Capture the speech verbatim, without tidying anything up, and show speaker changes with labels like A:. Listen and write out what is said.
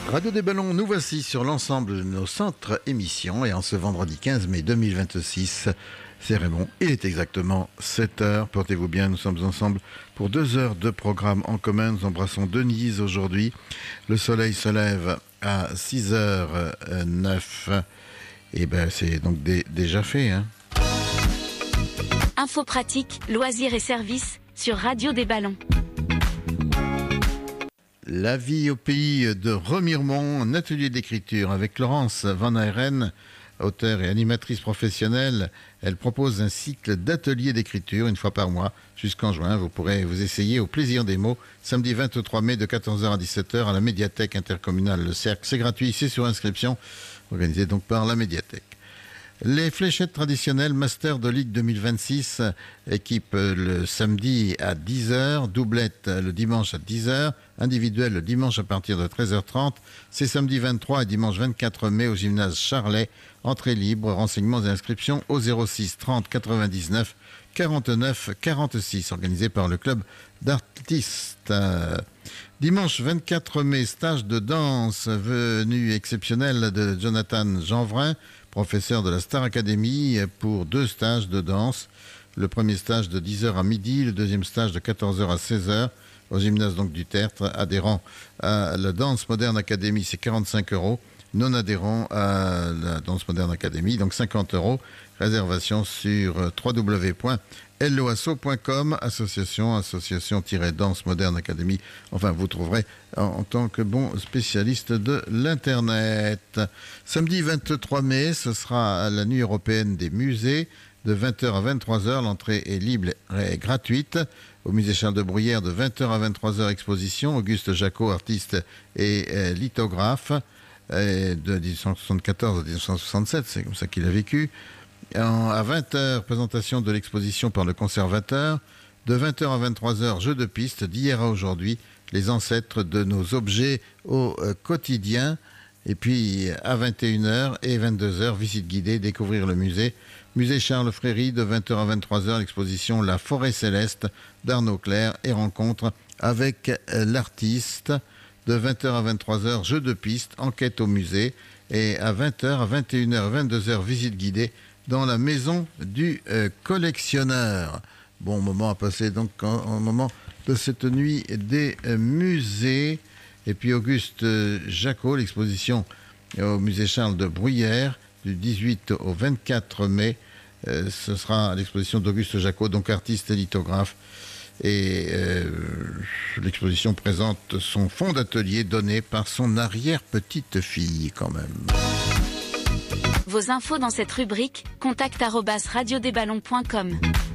A: Radio des Ballons, nous voici sur l'ensemble de nos centres émissions et en ce vendredi quinze mai deux mille vingt-six, c'est Raymond, il est exactement sept heures, portez-vous bien, nous sommes ensemble pour deux heures de programme en commun, nous embrassons Denise aujourd'hui, le soleil se lève à six heures neuf, et ben c'est donc dé- déjà fait. Hein.
B: Infos pratiques, loisirs et services sur Radio des Ballons.
A: La vie au pays de Remiremont, un atelier d'écriture avec Laurence Van Ayren, auteure et animatrice professionnelle. Elle propose un cycle d'ateliers d'écriture une fois par mois jusqu'en juin. Vous pourrez vous essayer au plaisir des mots samedi vingt-trois mai de quatorze heures à dix-sept heures à la médiathèque intercommunale Le Cercle. C'est gratuit, c'est sur inscription, organisé donc par la médiathèque. Les fléchettes traditionnelles Master de Ligue deux mille vingt-six équipe le samedi à dix heures, doublette le dimanche à dix heures, individuel le dimanche à partir de treize heures trente. C'est samedi vingt-trois et dimanche vingt-quatre mai au gymnase Charlet. Entrée libre, renseignements et inscriptions au zéro six trente quatre-vingt-dix-neuf quarante-neuf quarante-six, organisé par le club d'artistes. Dimanche vingt-quatre mai, stage de danse, venue exceptionnelle de Jonathan Jeanvrin, professeur de la Star Academy, pour deux stages de danse. Le premier stage de dix heures à midi, le deuxième stage de quatorze heures à seize heures, au gymnase donc du Tertre. Adhérent à la Danse Moderne Academy, c'est quarante-cinq euros. Non adhérent à la Danse Moderne Academy, donc cinquante euros. Réservation sur w w w point l o a s o point com, association, association-danse moderne académie. Enfin, vous trouverez en, en tant que bon spécialiste de l'Internet. Samedi vingt-trois mai, ce sera la nuit européenne des musées. De vingt heures à vingt-trois heures, l'entrée est libre et gratuite. Au musée Charles de Bruyère, de vingt heures à vingt-trois heures, exposition. Auguste Jacot, artiste et euh, lithographe, euh, de dix-huit cent soixante-quatorze à dix-neuf cent soixante-sept, c'est comme ça qu'il a vécu. En, à vingt heures, présentation de l'exposition par le conservateur. De vingt heures à vingt-trois heures, jeu de piste d'hier à aujourd'hui, les ancêtres de nos objets au euh, quotidien. Et puis à vingt et une heures et vingt-deux heures, visite guidée, découvrir le musée. Musée Charles Fréry, de vingt heures à vingt-trois heures, l'exposition La Forêt Céleste d'Arnaud Clerc et rencontre avec euh, l'artiste. De vingt heures à vingt-trois heures, jeu de piste, enquête au musée. Et à vingt heures, à vingt et une heures, vingt-deux heures, visite guidée dans la maison du euh, collectionneur. Bon moment à passer donc en, en moment de cette nuit des euh, musées. Et puis Auguste euh, Jacot, l'exposition au musée Charles de Bruyère du dix-huit au vingt-quatre mai. Euh, ce sera l'exposition d'Auguste Jacot, donc artiste et lithographe. Et euh, l'exposition présente son fonds d'atelier donné par son arrière-petite-fille quand même.
B: Vos infos dans cette rubrique, contact arobase radio des ballons point com.